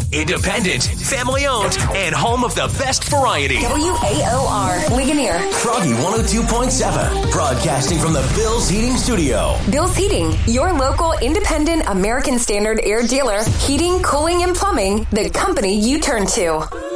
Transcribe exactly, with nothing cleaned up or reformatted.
Independent, family-owned, and home of the best variety. W A O R, Ligonier. Froggy one oh two point seven, broadcasting from the Bill's Heating Studio. Bill's Heating, your local independent American Standard air dealer. Heating, cooling, and plumbing, the company you turn to.